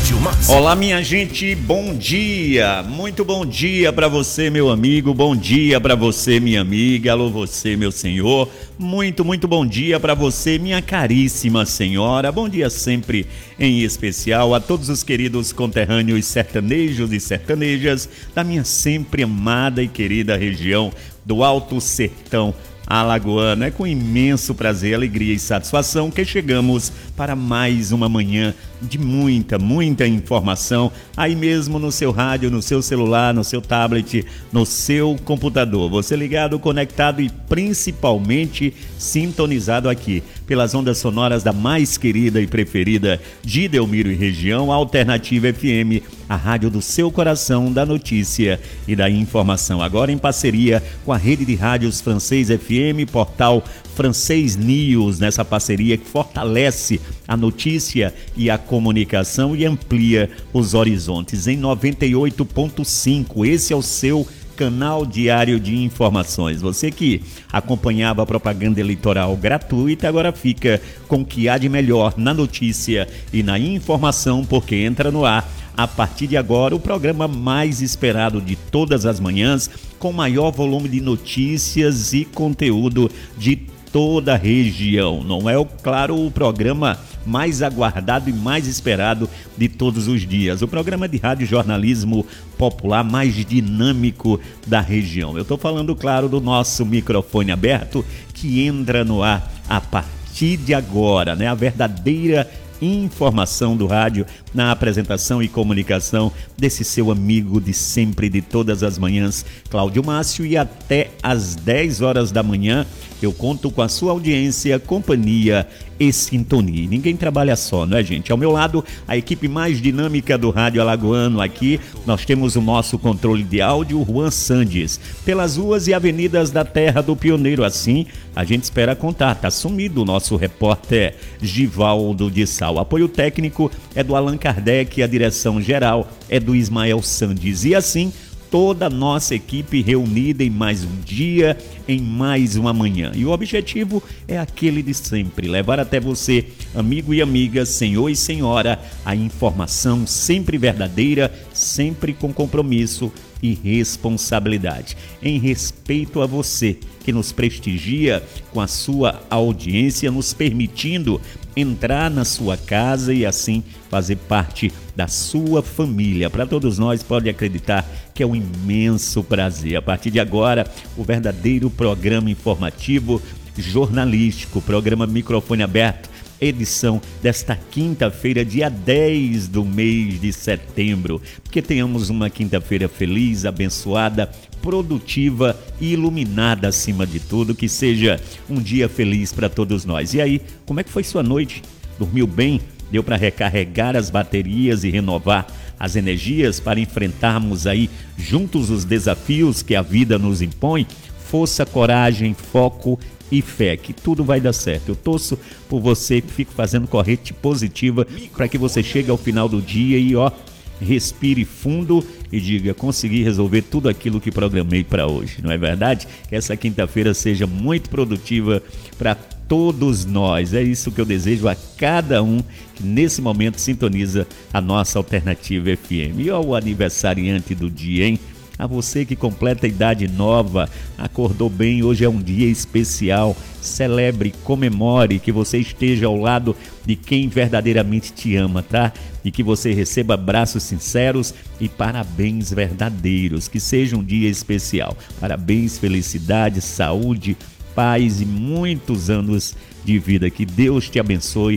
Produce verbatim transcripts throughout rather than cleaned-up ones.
Cláudio Márcio. Olá, minha gente, bom dia, muito bom dia para você, meu amigo, bom dia para você, minha amiga, alô você, meu senhor, muito, muito bom dia para você, minha caríssima senhora, bom dia sempre, em especial a todos os queridos conterrâneos sertanejos e sertanejas da minha sempre amada e querida região do Alto Sertão alagoano. É com imenso prazer, alegria e satisfação que chegamos para mais uma manhã de muita, muita informação, aí mesmo no seu rádio, no seu celular, no seu tablet, no seu computador. Você ligado, conectado e principalmente sintonizado aqui pelas ondas sonoras da mais querida e preferida de Delmiro e região, Alternativa F M, a rádio do seu coração, da notícia e da informação. Agora em parceria com a rede de rádios Francês F M, portal Francês News, nessa parceria que fortalece a notícia e a comunicação e amplia os horizontes em noventa e oito ponto cinco. Esse é o seu canal diário de informações. Você que acompanhava a propaganda eleitoral gratuita, agora fica com o que há de melhor na notícia e na informação, porque entra no ar, a partir de agora, o programa mais esperado de todas as manhãs, com maior volume de notícias e conteúdo de toda a região. Não é, claro, o programa mais aguardado e mais esperado de todos os dias. O programa de rádio jornalismo popular mais dinâmico da região. Eu estou falando, claro, do nosso microfone aberto, que entra no ar a partir de agora, né? A verdadeira informação do rádio na apresentação e comunicação desse seu amigo de sempre, de todas as manhãs, Cláudio Márcio, e até às dez horas da manhã eu conto com a sua audiência, companhia e sintonia. Ninguém trabalha só, não é, gente? Ao meu lado, a equipe mais dinâmica do rádio alagoano. Aqui nós temos o nosso controle de áudio, Juan Sandes, pelas ruas e avenidas da Terra do Pioneiro. Assim, a gente espera contar. Tá sumido o nosso repórter Givaldo de Sal. O apoio técnico é do Allan Kardec, a direção geral é do Ismael Sandes. E assim, toda a nossa equipe reunida em mais um dia, em mais uma manhã. E o objetivo é aquele de sempre, levar até você, amigo e amiga, senhor e senhora, a informação sempre verdadeira, sempre com compromisso e responsabilidade. Em respeito a você, que nos prestigia com a sua audiência, nos permitindo entrar na sua casa e assim fazer parte da sua família. Para todos nós, pode acreditar que é um imenso prazer. A partir de agora, o verdadeiro programa informativo jornalístico, programa Microfone Aberto, edição desta quinta-feira, dia dez do mês de setembro. Que tenhamos uma quinta-feira feliz, abençoada, produtiva e iluminada acima de tudo, que seja um dia feliz para todos nós. E aí, como é que foi sua noite? Dormiu bem? Deu para recarregar as baterias e renovar as energias para enfrentarmos aí juntos os desafios que a vida nos impõe? Força, coragem, foco e fé, que tudo vai dar certo. Eu torço por você, que fico fazendo corrente positiva para que você chegue ao final do dia e ó, respire fundo e diga, consegui resolver tudo aquilo que programei para hoje, não é verdade? Que essa quinta-feira seja muito produtiva para todos nós. É isso que eu desejo a cada um que nesse momento sintoniza a nossa Alternativa F M. E ó, o aniversariante do dia, hein? A você que completa a idade nova, acordou bem, hoje é um dia especial. Celebre, comemore, que você esteja ao lado de quem verdadeiramente te ama, tá? E que você receba abraços sinceros e parabéns verdadeiros. Que seja um dia especial. Parabéns, felicidade, saúde, paz e muitos anos de vida. Que Deus te abençoe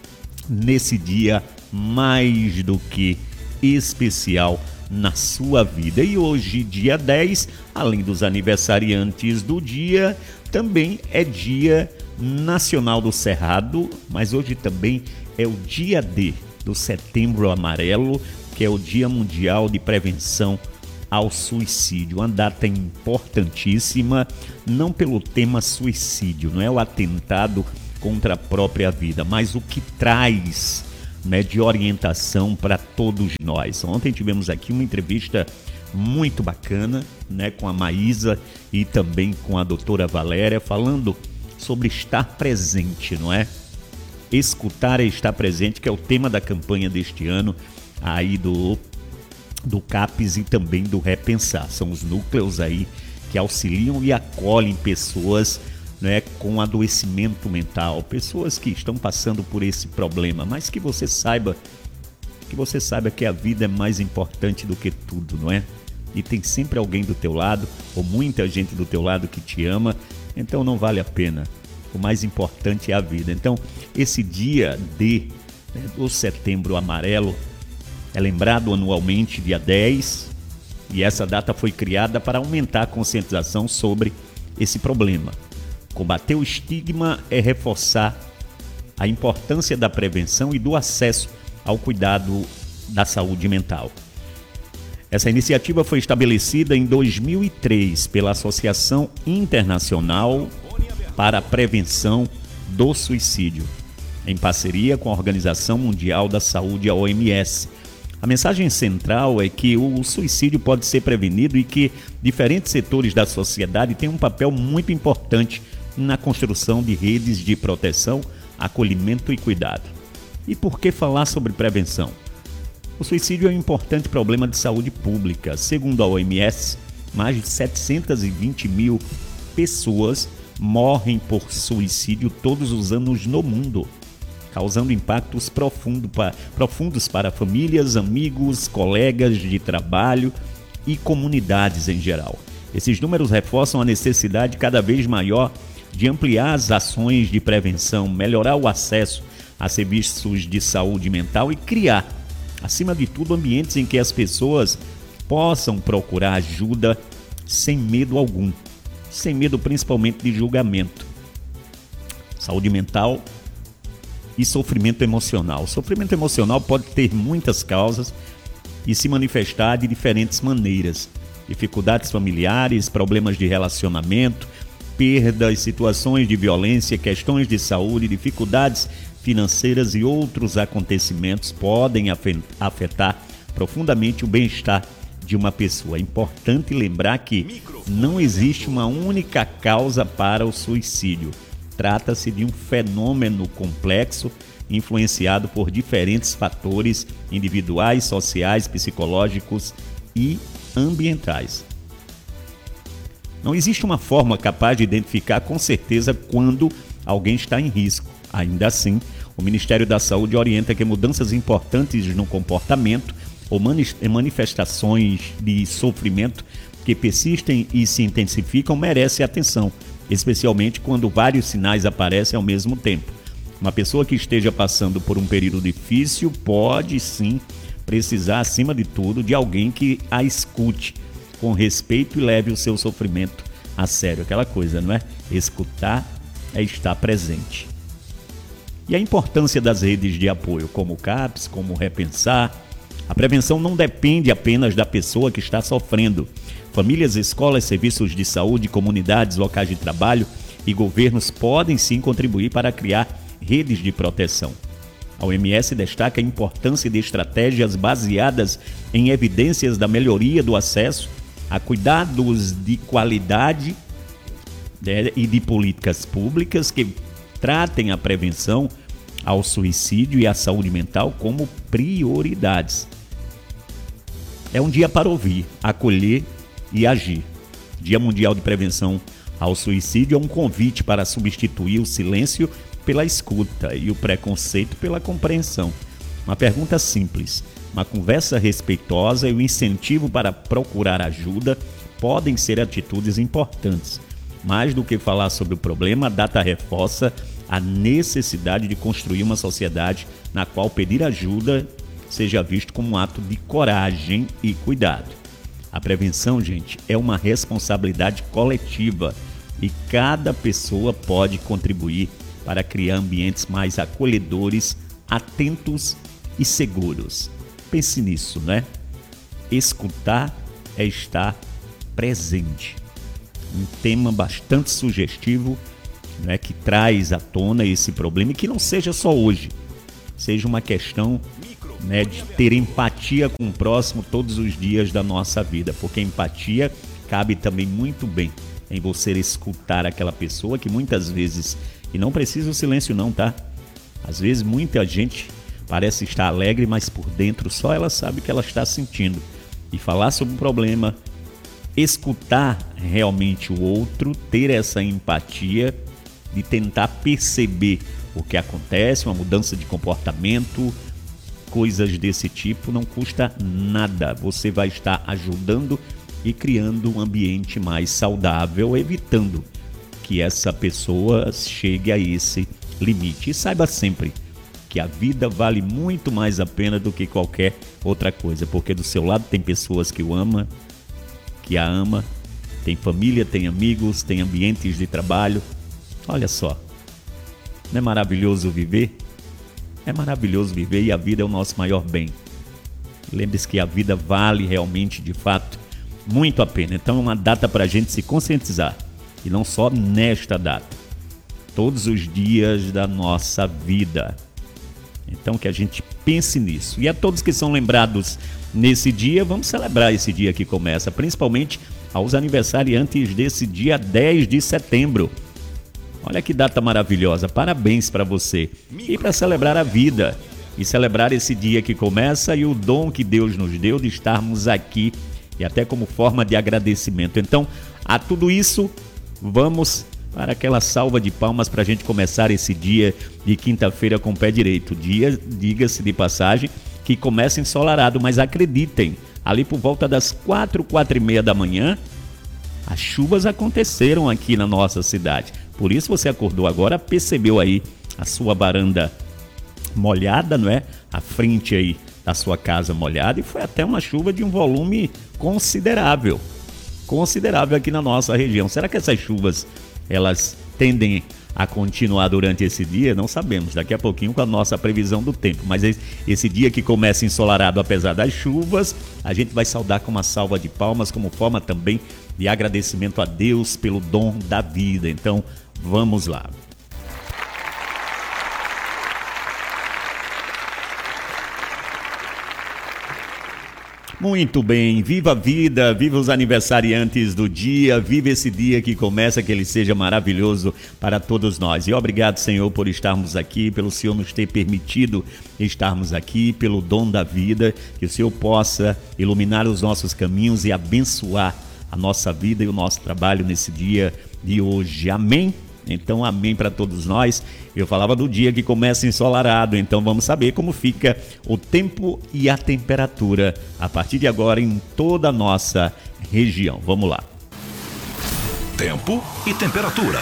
nesse dia mais do que especial na sua vida. E hoje, dia dez, além dos aniversariantes do dia, também é dia nacional do Cerrado, mas hoje também é o dia D do Setembro Amarelo, que é o Dia Mundial de Prevenção ao Suicídio. Uma data importantíssima, não pelo tema suicídio, não é o atentado contra a própria vida, mas o que traz, né, de orientação para todos nós. Ontem tivemos aqui uma entrevista muito bacana, né, com a Maísa e também com a doutora Valéria, falando sobre estar presente, não é? Escutar e estar presente, que é o tema da campanha deste ano, aí do, do CAPES e também do Repensar. São os núcleos aí que auxiliam e acolhem pessoas, né, com adoecimento mental, pessoas que estão passando por esse problema, mas que você saiba, que você saiba que a vida é mais importante do que tudo, não é? E tem sempre alguém do teu lado, ou muita gente do teu lado que te ama, então não vale a pena. O mais importante é a vida. Então, esse dia D, né, do Setembro Amarelo, é lembrado anualmente dia dez, e essa data foi criada para aumentar a conscientização sobre esse problema. Combater o estigma é reforçar a importância da prevenção e do acesso ao cuidado da saúde mental. Essa iniciativa foi estabelecida em dois mil e três pela Associação Internacional para a Prevenção do Suicídio, em parceria com a Organização Mundial da Saúde, a O M S. A mensagem central é que o suicídio pode ser prevenido e que diferentes setores da sociedade têm um papel muito importante na construção de redes de proteção, acolhimento e cuidado. E por que falar sobre prevenção? O suicídio é um importante problema de saúde pública. Segundo a O M S, mais de setecentos e vinte mil pessoas morrem por suicídio todos os anos no mundo, causando impactos profundo pa- profundos para famílias, amigos, colegas de trabalho e comunidades em geral. Esses números reforçam a necessidade cada vez maior de ampliar as ações de prevenção, melhorar o acesso a serviços de saúde mental e criar, acima de tudo, ambientes em que as pessoas possam procurar ajuda sem medo algum, sem medo principalmente de julgamento. Saúde mental e sofrimento emocional. O sofrimento emocional pode ter muitas causas e se manifestar de diferentes maneiras. Dificuldades familiares, problemas de relacionamento, perdas, situações de violência, questões de saúde, dificuldades financeiras e outros acontecimentos podem afetar profundamente o bem-estar de uma pessoa. É importante lembrar que não existe uma única causa para o suicídio. Trata-se de um fenômeno complexo, influenciado por diferentes fatores individuais, sociais, psicológicos e ambientais. Não existe uma forma capaz de identificar com certeza quando alguém está em risco. Ainda assim, o Ministério da Saúde orienta que mudanças importantes no comportamento ou manifestações de sofrimento que persistem e se intensificam merecem atenção, especialmente quando vários sinais aparecem ao mesmo tempo. Uma pessoa que esteja passando por um período difícil pode sim precisar, acima de tudo, de alguém que a escute com respeito e leve o seu sofrimento a sério. Aquela coisa, não é? Escutar é estar presente. E a importância das redes de apoio, como o CAPES, como o Repensar. A prevenção não depende apenas da pessoa que está sofrendo. Famílias, escolas, serviços de saúde, comunidades, locais de trabalho e governos podem sim contribuir para criar redes de proteção. A O M S destaca a importância de estratégias baseadas em evidências da melhoria do acesso a cuidados de qualidade, né, e de políticas públicas que tratem a prevenção ao suicídio e à saúde mental como prioridades. É um dia para ouvir, acolher e agir. Dia Mundial de Prevenção ao Suicídio é um convite para substituir o silêncio pela escuta e o preconceito pela compreensão. Uma pergunta simples, uma conversa respeitosa e o incentivo para procurar ajuda podem ser atitudes importantes. Mais do que falar sobre o problema, a data reforça a necessidade de construir uma sociedade na qual pedir ajuda seja visto como um ato de coragem e cuidado. A prevenção, gente, é uma responsabilidade coletiva e cada pessoa pode contribuir para criar ambientes mais acolhedores, atentos e seguros. Pense nisso, né? Escutar é estar presente. Um tema bastante sugestivo, né, que traz à tona esse problema e que não seja só hoje, seja uma questão, né, de ter empatia com o próximo todos os dias da nossa vida, porque empatia cabe também muito bem em você escutar aquela pessoa que muitas vezes, e não precisa o silêncio não, tá? Às vezes muita gente parece estar alegre, mas por dentro só ela sabe o que ela está sentindo. E falar sobre o problema, escutar realmente o outro, ter essa empatia de tentar perceber o que acontece, uma mudança de comportamento, coisas desse tipo, não custa nada. Você vai estar ajudando e criando um ambiente mais saudável, evitando que essa pessoa chegue a esse limite. E saiba sempre que a vida vale muito mais a pena do que qualquer outra coisa, porque do seu lado tem pessoas que o amam, que a ama, tem família, tem amigos, tem ambientes de trabalho. Olha só, não é maravilhoso viver? É maravilhoso viver e a vida é o nosso maior bem. Lembre-se que a vida vale realmente, de fato, muito a pena. Então é uma data para a gente se conscientizar. E não só nesta data. Todos os dias da nossa vida. Então que a gente pense nisso. E a todos que são lembrados nesse dia, vamos celebrar esse dia que começa. Principalmente aos aniversariantes desse dia dez de setembro. Olha que data maravilhosa, parabéns para você. E para celebrar a vida, e celebrar esse dia que começa e o dom que Deus nos deu de estarmos aqui, e até como forma de agradecimento. Então, a tudo isso, vamos para aquela salva de palmas para a gente começar esse dia de quinta-feira com o pé direito. Dia, diga-se de passagem, que começa ensolarado, mas acreditem, ali por volta das quatro, quatro e meia da manhã, as chuvas aconteceram aqui na nossa cidade. Por isso você acordou agora, percebeu aí a sua varanda molhada, não é? A frente aí da sua casa molhada, e foi até uma chuva de um volume considerável. Considerável aqui na nossa região. Será que essas chuvas, elas tendem a continuar durante esse dia? Não sabemos, daqui a pouquinho com a nossa previsão do tempo. Mas esse dia que começa ensolarado, apesar das chuvas, a gente vai saudar com uma salva de palmas, como forma também de agradecimento a Deus pelo dom da vida. Então, vamos lá. Muito bem, viva a vida, viva os aniversariantes do dia, viva esse dia que começa, que ele seja maravilhoso para todos nós. E obrigado, Senhor, por estarmos aqui, pelo Senhor nos ter permitido estarmos aqui, pelo dom da vida, que o Senhor possa iluminar os nossos caminhos e abençoar a nossa vida e o nosso trabalho nesse dia de hoje. Amém? Então, amém para todos nós. Eu falava do dia que começa ensolarado, então vamos saber como fica o tempo e a temperatura a partir de agora em toda a nossa região. Vamos lá. Tempo e temperatura.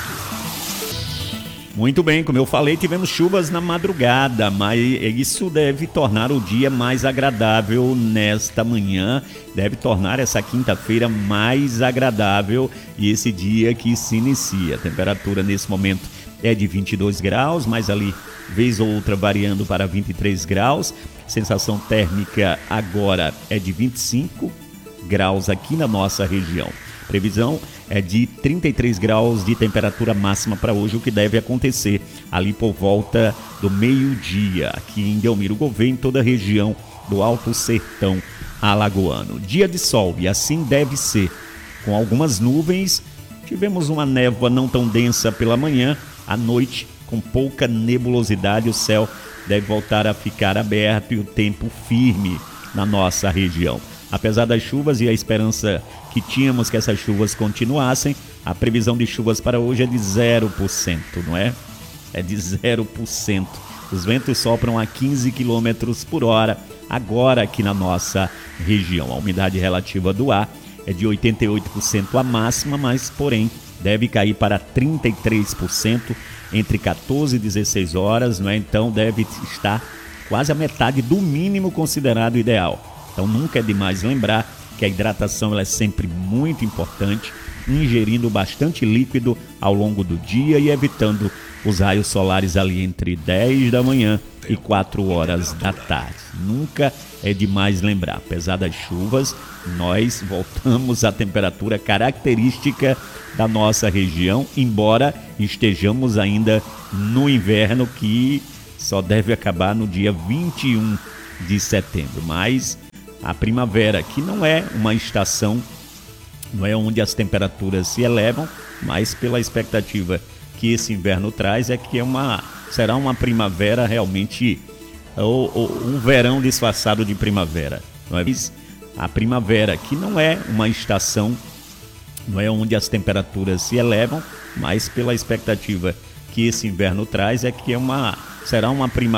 Muito bem, como eu falei, tivemos chuvas na madrugada, mas isso deve tornar o dia mais agradável nesta manhã, deve tornar essa quinta-feira mais agradável e esse dia que se inicia. A temperatura nesse momento é de vinte e dois graus, mas ali, vez ou outra, variando para vinte e três graus. Sensação térmica agora é de vinte e cinco graus aqui na nossa região. Previsão é de trinta e três graus de temperatura máxima para hoje, o que deve acontecer ali por volta do meio-dia, aqui em Delmiro Gouveia, em toda a região do Alto Sertão Alagoano. Dia de sol, e assim deve ser, com algumas nuvens. Tivemos uma névoa não tão densa pela manhã, à noite, com pouca nebulosidade, o céu deve voltar a ficar aberto e o tempo firme na nossa região. Apesar das chuvas e a esperança que tínhamos que essas chuvas continuassem, a previsão de chuvas para hoje é de zero por cento, não é? É de zero por cento. Os ventos sopram a quinze quilômetros por hora, agora aqui na nossa região. A umidade relativa do ar é de oitenta e oito por cento a máxima, mas, porém, deve cair para trinta e três por cento entre quatorze e dezesseis horas, não é? Então deve estar quase a metade do mínimo considerado ideal. Então nunca é demais lembrar que a hidratação ela é sempre muito importante, ingerindo bastante líquido ao longo do dia e evitando os raios solares ali entre dez da manhã e quatro horas da tarde. Nunca é demais lembrar, apesar das chuvas, nós voltamos à temperatura característica da nossa região, embora estejamos ainda no inverno, que só deve acabar no dia vinte e um de setembro, mas a primavera, que não é uma estação, não é onde as temperaturas se elevam, mas pela expectativa que esse inverno traz, é que é uma, será uma primavera realmente ou, ou um verão disfarçado de primavera. Não é? A primavera, que não é uma estação, não é onde as temperaturas se elevam, mas pela expectativa que esse inverno traz, é que é uma, será uma primavera